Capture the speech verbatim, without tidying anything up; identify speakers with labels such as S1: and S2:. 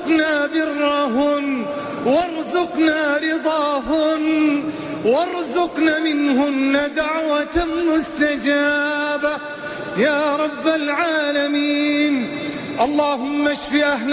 S1: وارزقنا برهن وارزقنا رضاهن وارزقنا منهن دعوة مستجابة يا رب العالمين. اللهم اشف أهل